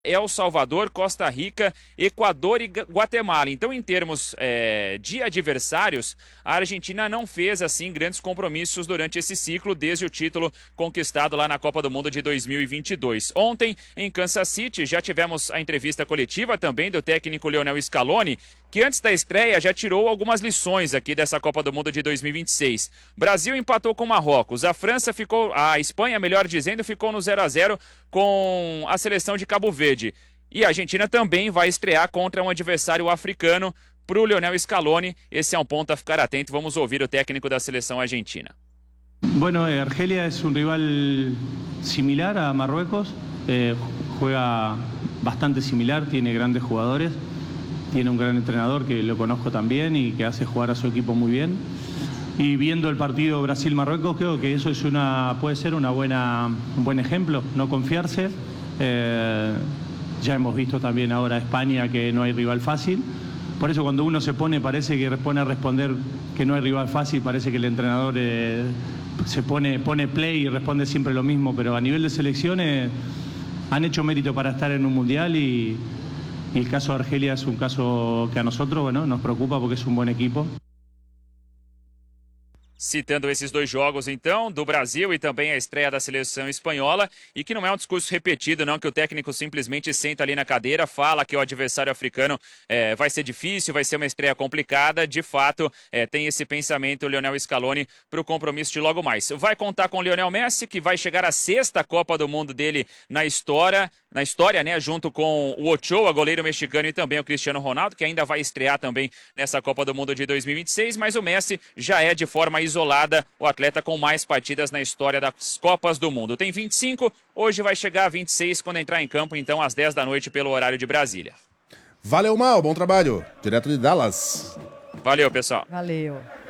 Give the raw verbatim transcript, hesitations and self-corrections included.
El Salvador, Costa Rica, Equador e Guatemala. Então, em termos é, de adversários, a Argentina não fez assim grandes compromissos durante esse ciclo, desde o título conquistado lá na Copa do Mundo de dois mil e vinte e dois. Ontem, em Kansas City, já tivemos a entrevista coletiva também do técnico Lionel Scaloni, que antes da estreia já tirou algumas lições aqui dessa Copa do Mundo de dois mil e vinte e seis. Brasil empatou com Marrocos, a França ficou, a Espanha, melhor dizendo, ficou no zero a zero com a seleção de Cabo Verde. E a Argentina também vai estrear contra um adversário africano. Para o Lionel Scaloni, esse é um ponto a ficar atento. Vamos ouvir o técnico da seleção argentina. Bueno, Argelia es un rival similar a Marruecos, eh, juega bastante similar, tiene grandes jugadores, tiene un gran entrenador que lo conozco también y que hace jugar a su equipo muy bien. Y viendo el partido Brasil-Marruecos, creo que eso es una, puede ser una buena, un buen ejemplo, no confiarse. Eh, ya hemos visto también ahora España que no hay rival fácil. Por eso cuando uno se pone, parece que pone a responder que no hay rival fácil, parece que el entrenador eh, se pone, pone play y responde siempre lo mismo, pero a nivel de selecciones han hecho mérito para estar en un mundial y, y el caso de Argelia es un caso que a nosotros, bueno, nos preocupa porque es un buen equipo. Citando esses dois jogos, então, do Brasil e também a estreia da seleção espanhola, e que não é um discurso repetido, não, que o técnico simplesmente senta ali na cadeira, fala que o adversário africano é, vai ser difícil, vai ser uma estreia complicada. De fato, é, tem esse pensamento o Lionel Scaloni para o compromisso de logo mais. Vai contar com o Lionel Messi, que vai chegar à sexta Copa do Mundo dele na história, na história, né, junto com o Ochoa, goleiro mexicano, e também o Cristiano Ronaldo, que ainda vai estrear também nessa Copa do Mundo de dois mil e vinte e seis, mas o Messi já é de forma isolada o atleta com mais partidas na história das Copas do Mundo. Tem vinte e cinco, hoje vai chegar a vinte e seis quando entrar em campo, então às dez da noite pelo horário de Brasília. Valeu, Mal, bom trabalho, direto de Dallas. Valeu, pessoal. Valeu.